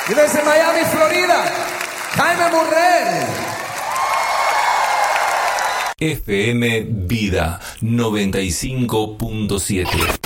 Y desde Miami, Florida, Jaime Murrell. FM Vida 95.7.